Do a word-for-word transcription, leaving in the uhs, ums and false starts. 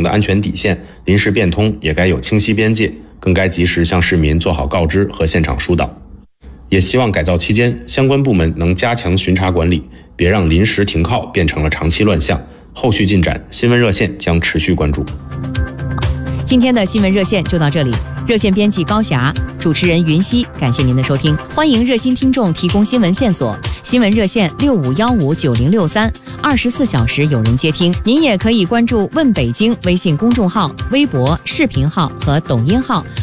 的安全底线，临时变通也该有清晰边界，更该及时向市民做好告知和现场疏导。也希望改造期间，相关部门能加强巡查管理，别让临时停靠变成了长期乱象。后续进展，新闻热线将持续关注。 今天的新闻热线就到这里，热线编辑高霞，主持人云溪，感谢您的收听。欢迎热心听众提供新闻线索，新闻热线六五幺五九零六三，二十四小时有人接听。您也可以关注“问北京”微信公众号、微博、视频号和抖音号。